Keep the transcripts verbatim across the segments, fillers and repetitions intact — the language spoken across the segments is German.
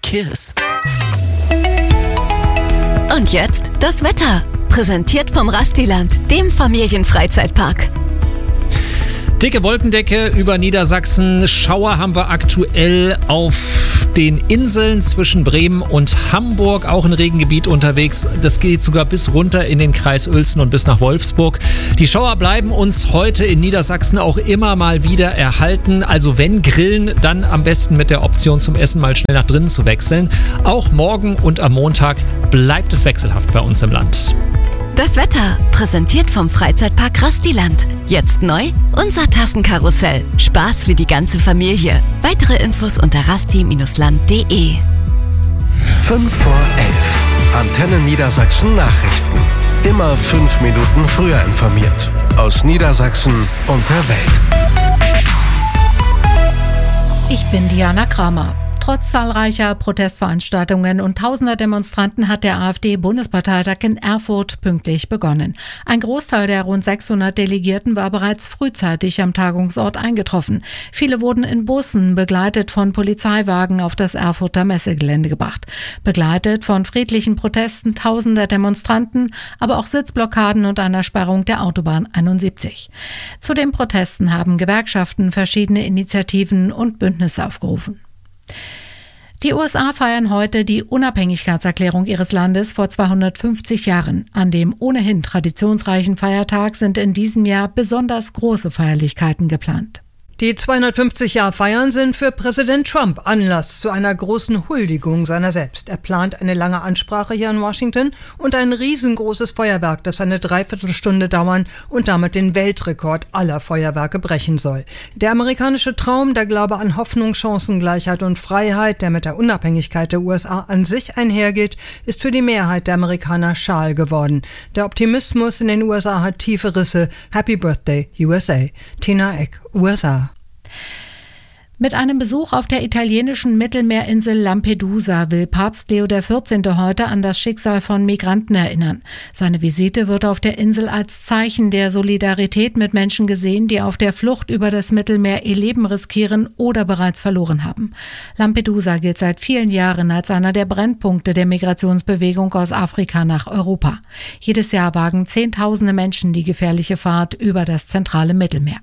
Kiss. Und jetzt das Wetter. Präsentiert vom Rastiland, dem Familienfreizeitpark. Dicke Wolkendecke über Niedersachsen. Schauer haben wir aktuell auf den Inseln zwischen Bremen und Hamburg. Auch ein Regengebiet unterwegs. Das geht sogar bis runter in den Kreis Uelzen und bis nach Wolfsburg. Die Schauer bleiben uns heute in Niedersachsen auch immer mal wieder erhalten. Also wenn grillen, dann am besten mit der Option zum Essen mal schnell nach drinnen zu wechseln. Auch morgen und am Montag bleibt es wechselhaft bei uns im Land. Das Wetter, präsentiert vom Freizeitpark Rastiland. Jetzt neu, unser Tassenkarussell. Spaß für die ganze Familie. Weitere Infos unter rasti Bindestrich land punkt de. fünf vor elf. Antenne Niedersachsen Nachrichten. Immer fünf Minuten früher informiert. Aus Niedersachsen und der Welt. Ich bin Diana Kramer. Trotz zahlreicher Protestveranstaltungen und tausender Demonstranten hat der AfD-Bundesparteitag in Erfurt pünktlich begonnen. Ein Großteil der rund sechshundert Delegierten war bereits frühzeitig am Tagungsort eingetroffen. Viele wurden in Bussen, begleitet von Polizeiwagen, auf das Erfurter Messegelände gebracht. Begleitet von friedlichen Protesten tausender Demonstranten, aber auch Sitzblockaden und einer Sperrung der Autobahn einundsiebzig. Zu den Protesten haben Gewerkschaften verschiedene Initiativen und Bündnisse aufgerufen. Die U S A feiern heute die Unabhängigkeitserklärung ihres Landes vor zweihundertfünfzig Jahren. An dem ohnehin traditionsreichen Feiertag sind in diesem Jahr besonders große Feierlichkeiten geplant. Die zweihundertfünfzig-Jahr-Feiern sind für Präsident Trump Anlass zu einer großen Huldigung seiner selbst. Er plant eine lange Ansprache hier in Washington und ein riesengroßes Feuerwerk, das eine Dreiviertelstunde dauern und damit den Weltrekord aller Feuerwerke brechen soll. Der amerikanische Traum, der Glaube an Hoffnung, Chancengleichheit und Freiheit, der mit der Unabhängigkeit der U S A an sich einhergeht, ist für die Mehrheit der Amerikaner schal geworden. Der Optimismus in den U S A hat tiefe Risse. Happy Birthday, U S A. Tina Eck, U S A. Mit einem Besuch auf der italienischen Mittelmeerinsel Lampedusa will Papst Leo der vierzehnte heute an das Schicksal von Migranten erinnern. Seine Visite wird auf der Insel als Zeichen der Solidarität mit Menschen gesehen, die auf der Flucht über das Mittelmeer ihr Leben riskieren oder bereits verloren haben. Lampedusa gilt seit vielen Jahren als einer der Brennpunkte der Migrationsbewegung aus Afrika nach Europa. Jedes Jahr wagen Zehntausende Menschen die gefährliche Fahrt über das zentrale Mittelmeer.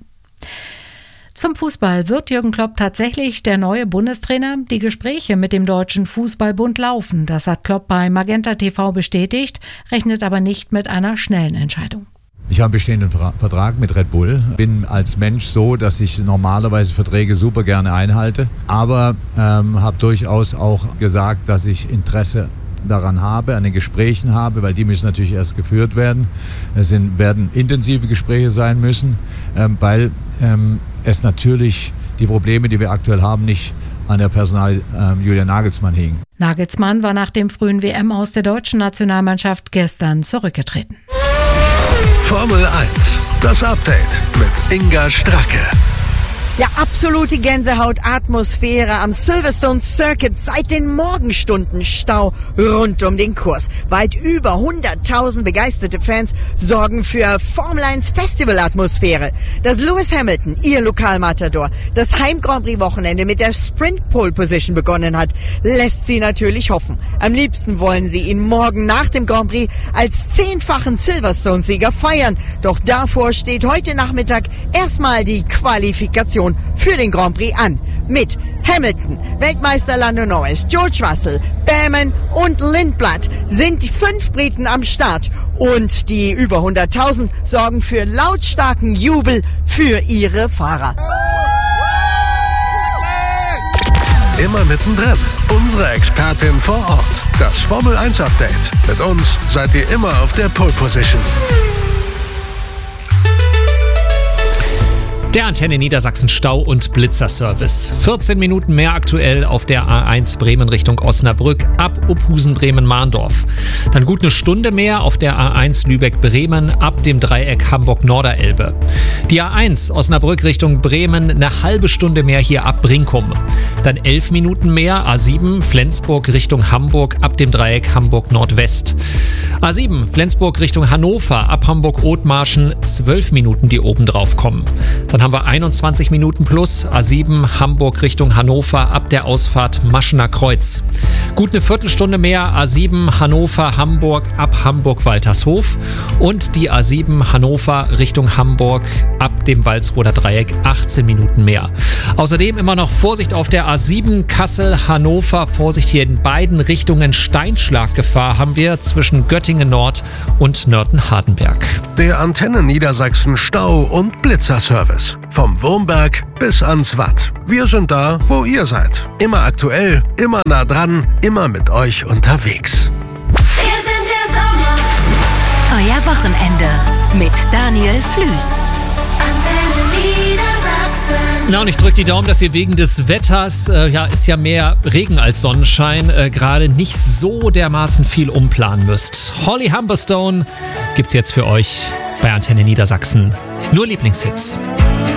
Zum Fußball. Wird Jürgen Klopp tatsächlich der neue Bundestrainer? Die Gespräche mit dem Deutschen Fußballbund laufen. Das hat Klopp bei Magenta T V bestätigt, rechnet aber nicht mit einer schnellen Entscheidung. Ich habe einen bestehenden Vertrag mit Red Bull, bin als Mensch so, dass ich normalerweise Verträge super gerne einhalte, aber ähm, habe durchaus auch gesagt, dass ich Interesse daran habe, an den Gesprächen habe, weil die müssen natürlich erst geführt werden. Es sind, werden intensive Gespräche sein müssen, ähm, weil ähm, es natürlich die Probleme, die wir aktuell haben, nicht an der Personal ähm, Julian Nagelsmann hingen. Nagelsmann war nach dem frühen W M aus der deutschen Nationalmannschaft gestern zurückgetreten. Formel eins, das Update mit Inga Stracke. Ja, absolute Gänsehaut-Atmosphäre am Silverstone Circuit, seit den Morgenstunden Stau rund um den Kurs. Weit über hunderttausend begeisterte Fans sorgen für Formel eins Festival-Atmosphäre. Dass Lewis Hamilton, ihr Lokalmatador, das Heim-Grand Prix-Wochenende mit der Sprint-Pole-Position begonnen hat, lässt sie natürlich hoffen. Am liebsten wollen sie ihn morgen nach dem Grand Prix als zehnfachen Silverstone-Sieger feiern. Doch davor steht heute Nachmittag erstmal die Qualifikation für den Grand Prix an. Mit Hamilton, Weltmeister Lando Norris, George Russell, Bowman und Lindblad sind die fünf Briten am Start. Und die über hunderttausend sorgen für lautstarken Jubel für ihre Fahrer. Immer mittendrin. Unsere Expertin vor Ort. Das Formel eins Update. Mit uns seid ihr immer auf der Pole Position. Der Antenne Niedersachsen Stau- und Blitzerservice. vierzehn Minuten mehr aktuell auf der A eins Bremen Richtung Osnabrück ab Uphusen Bremen-Mahndorf. Dann gut eine Stunde mehr auf der A eins Lübeck-Bremen ab dem Dreieck Hamburg-Norderelbe. Die A eins Osnabrück Richtung Bremen eine halbe Stunde mehr hier ab Brinkum. Dann elf Minuten mehr A sieben Flensburg Richtung Hamburg ab dem Dreieck Hamburg-Nordwest. A sieben Flensburg Richtung Hannover ab Hamburg-Othmarschen zwölf Minuten, die oben drauf kommen. Dann haben wir einundzwanzig Minuten plus, A sieben Hamburg Richtung Hannover ab der Ausfahrt Maschener Kreuz. Gut eine Viertelstunde mehr, A sieben Hannover Hamburg ab Hamburg-Waltershof und die A sieben Hannover Richtung Hamburg ab dem Walsroder Dreieck achtzehn Minuten mehr. Außerdem immer noch Vorsicht auf der A sieben Kassel-Hannover, Vorsicht hier in beiden Richtungen, Steinschlaggefahr haben wir zwischen Göttingen Nord und Nörten-Hardenberg. Der Antenne Niedersachsen Stau- und Blitzerservice. Vom Wurmberg bis ans Watt. Wir sind da, wo ihr seid. Immer aktuell, immer nah dran, immer mit euch unterwegs. Wir sind der Sommer. Euer Wochenende mit Daniel Flüß. Antenne Niedersachsen. Na, und ich drücke die Daumen, dass ihr wegen des Wetters, äh, ja, ist ja mehr Regen als Sonnenschein, äh, gerade nicht so dermaßen viel umplanen müsst. Holly Humberstone gibt's jetzt für euch bei Antenne Niedersachsen. Nur Lieblingshits.